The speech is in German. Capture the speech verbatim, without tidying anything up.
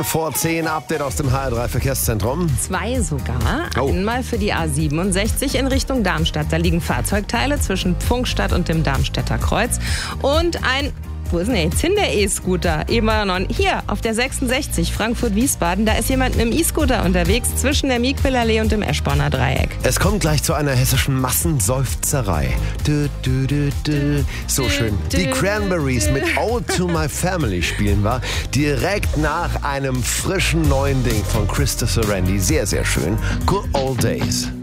Vor zehn Update aus dem H R drei Verkehrszentrum. Zwei sogar. Oh. Einmal für die A siebenundsechzig in Richtung Darmstadt. Da liegen Fahrzeugteile zwischen Pfungstadt und dem Darmstädter Kreuz. Und ein, wo ist denn der jetzt hin, der E-Scooter? Eben war er noch hier auf der sechsundsechzig Frankfurt-Wiesbaden. Da ist jemand mit einem E-Scooter unterwegs zwischen der Miquelallee und dem Eschborner Dreieck. Es kommt gleich zu einer hessischen Massenseufzerei. Du, du, du, du. So schön. Die Cranberries mit Ode to My Family spielen wir direkt nach einem frischen neuen Ding von Christopher Randy. Sehr, sehr schön. Good Old Days.